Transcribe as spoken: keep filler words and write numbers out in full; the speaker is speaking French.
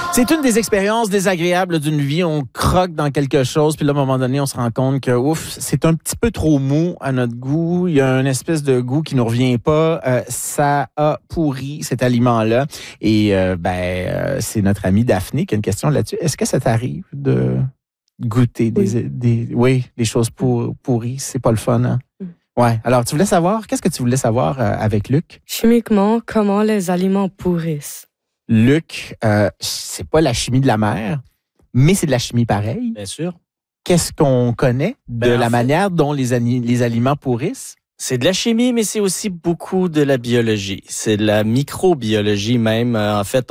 C'est une des expériences désagréables d'une vie. On croque dans quelque chose, puis là, à un moment donné, on se rend compte que, ouf, c'est un petit peu trop mou à notre goût. Il y a une espèce de goût qui nous revient pas. Euh, ça a pourri cet aliment-là. Et euh, ben, euh, c'est notre amie Daphné qui a une question là-dessus. Est-ce que ça t'arrive de goûter des, Oui. des, oui, des choses pour, pourries? C'est pas le fun, hein? Ouais. Alors, tu voulais savoir, qu'est-ce que tu voulais savoir euh, avec Luc? Chimiquement, comment les aliments pourrissent? Luc, euh, c'est pas la chimie de la mer, mais c'est de la chimie pareille. Bien sûr. Qu'est-ce qu'on connaît de Ben, en la fait- manière dont les, ani- les aliments pourrissent? C'est de la chimie, mais c'est aussi beaucoup de la biologie. C'est de la microbiologie même. Euh, En fait,